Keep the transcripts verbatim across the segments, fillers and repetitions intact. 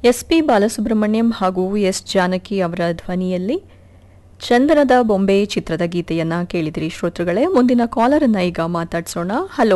S P Balasubrahmanyam ಹಾಗೂ S Janaki ಅವರ ಧ್ವನಿಯಲ್ಲಿ ಚಂದನದ ಬೊಂಬೆ ಚಿತ್ರದ ಗೀತೆಯನ್ನ ಕೇಳಿದಿರಿ ಶ್ರೋತೃಗಳೇ. ಮುಂದಿನ ಕಾಲರ್ ಅನ್ನ ಈಗ ಮಾತಾಡ್ಸೋಣ. ಹಲೋ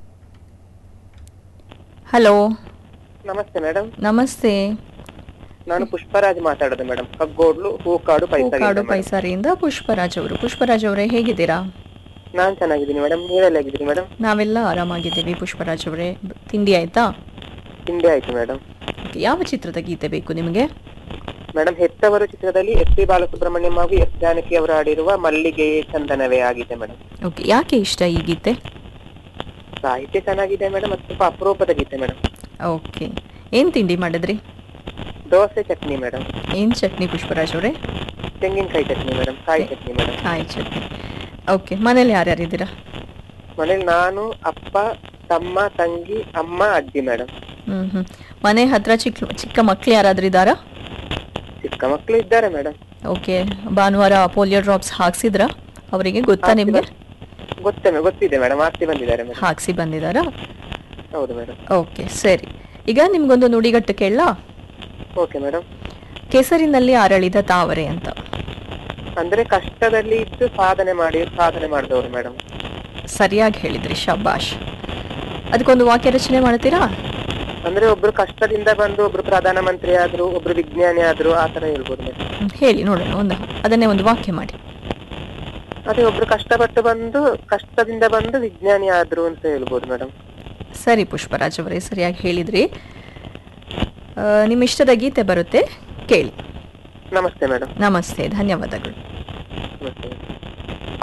ಹಲೋ ನಮಸ್ತೆ ಮೇಡಮ್. ನಮಸ್ತೆ, ನಾನು ಪುಷ್ಪರಾಜ್ ಮಾತಾಡೋದು ಮೇಡಮ್. ಕಗ್ಗೋಡ್ಲು ಹೂಕಾಡು ಕಾಡು ಪೈಸಾರಿಯಿಂದ ಪುಷ್ಪರಾಜ್ ಅವರು. ಪುಷ್ಪರಾಜ್ ಅವರೇ, ಹೇಗಿದ್ದೀರಾ? ನಾನ್ ಚೆನ್ನಾಗಿದ್ದೀನಿ ಮೇಡಮ್. ನೀವೆಲ್ಲ ಹೇಗಿದ್ದೀರಿ ಮೇಡಮ್? ನಾವೆಲ್ಲ ಆರಾಮಾಗಿದ್ದೀವಿ. ಪುಷ್ಪರಾಜ್ ಅವರೇ, ತಿಂಡಿ ಆಯ್ತಾ? ತಿಂಡಿ ಆಯ್ತು ಮೇಡಮ್. ಯಾವ ಚಿತ್ರದ ಗೀತೆ ಬೇಕು ನಿಮಗೆ? ಮೇಡಮ್, ಹೆತ್ತವರು ಚಿತ್ರದಲ್ಲಿ ಎಸ್ ಪಿ ಬಾಲಸುಬ್ರಹ್ಮಣ್ಯಂ ಹಾಗೂ ಎಸ್ ಜಾನಕಿ ಅವರು ಆಡಿರುವ ಮಲ್ಲಿಗೆ ಚಂದನವೇ ಆಗಿದೆ ಮೇಡಮ್. ಓಕೆ, ಯಾಕೆ ಇಷ್ಟ ಈ ಗೀತೆ? ಸಾಹಿತ್ಯ ಚೆನ್ನಾಗಿದೆ ಮೇಡಮ್, ಮತ್ತು ಸ್ವಲ್ಪ ಅಪರೂಪದ ಗೀತೆ ಮೇಡಮ್. ಓಕೆ, ಏನ್ ತಿಂಡಿ ಮಾಡಿದ್ರಿ? ದೋಸೆ ಚಟ್ನಿ ಮೇಡಮ್. ಏನ್ ಚಟ್ನಿ ಪುಷ್ಪರಾಜ್ ಅವರೇ? ತೆಂಗಿನಕಾಯಿ ಚಟ್ನಿ ಮೇಡಮ್. ಕಾಯಿ ಚಟ್ನಿ ಮೇಡಮ್. ಕಾಯಿ ಚಟ್ನಿ. ಓಕೆ, ಮನೇಲಿ ಯಾರ್ಯಾರಿದ್ದೀರಾ? ಮನೇಲಿ ನಾನು, ಅಪ್ಪ, ತಮ್ಮ, ತಂಗಿ, ಅಮ್ಮ, ಅಜ್ಜಿ ಮೇಡಮ್. ಹ್ಮ್ ಹ್ಮ್ ಮನೆ ಹತ್ರ ಚಿಕ್ಕ ಚಿಕ್ಕ ಮಕ್ಳು ಯಾರಾದ್ರೂ ಇದ್ದಾರಾ? ಚಿಕ್ಕ ಮಕ್ಕಳು ಇದ್ದಾರೆ ಮೇಡಮ್. ಓಕೆ, ಭಾನುವಾರ ಪೋಲಿಯೋ ಡ್ರಾಪ್ಸ್ ಹಾಕ್ಸಿದ್ರಾ ಅವರಿಗೆ? ಗೊತ್ತಾ ನಿಮ್ಗೆ? ಗೊತ್ತೇ ಗೊತ್ತಿದೆ ಮೇಡಮ್. ಹಾಕ್ಸಿ ಬಂದಿದ್ದಾರೆ ಮೇಡಮ್. ಹಾಕ್ಸಿ ಬಂದಿದ್ದಾರಾ? ಹೌದು ಮೇಡಮ್. ಓಕೆ, ಸರಿ. ಈಗ ನಿಮ್ಗೊಂದು ನುಡಿಗಟ್ಟು ಕೇಳಲಾ? Okay madam. ಕೆಸರಿನಲ್ಲಿ ಅರಳಿದ ತಾವರೆ ಅಂತ. ಅಂದ್ರೆ ಕಷ್ಟದಲ್ಲಿ ಇದ್ದು ಸಾಧನೆ ಮಾಡಿ ಸಾಧನೆ ಮಾಡಿದವರು ಮೇಡಮ್. ಸರಿಯಾಗಿ ಹೇಳಿದ್ರಿ, ಶಬಾಷ್. ಅದಕ್ಕೊಂದು ವಾಕ್ಯ ರಚನೆ ಮಾಡ್ತೀರಾ? ಅಂದ್ರೆ ಒಬ್ರು ಕಷ್ಟದಿಂದ ಬಂದು ಒಬ್ರು ಪ್ರಧಾನ ಮಂತ್ರಿ ಆದ್ರು, ಒಬ್ರು ವಿಜ್ಞಾನಿ ಆದ್ರು, ಆತರ ಹೇಳ್ಬೋದು ಮೇಡಮ್. ಹೇಳಿ ನೋಡೋಣ, ಒಂದು ಅದನ್ನೇ ಒಂದು ವಾಕ್ಯ ಮಾಡಿ. ಅದೇ, ಒಬ್ರು ಕಷ್ಟಪಟ್ಟು ಬಂದು ಕಷ್ಟದಿಂದ ಬಂದು ವಿಜ್ಞಾನಿ ಆದ್ರು ಅಂತ ಹೇಳ್ಬೋದು ಮೇಡಮ್. ಸರಿ ಪುಷ್ಪರಾಜ್ ಅವರೇ, ಸರಿಯಾಗಿ ಹೇಳಿದ್ರಿ. ನಿಮ್ಮ ಇಷ್ಟದ ಗೀತೆ ಬರುತ್ತೆ, ಕೇಳಿ. ನಮಸ್ತೆ ಮೇಡಮ್. ನಮಸ್ತೆ, ಧನ್ಯವಾದಗಳು. ನಮಸ್ತೆ.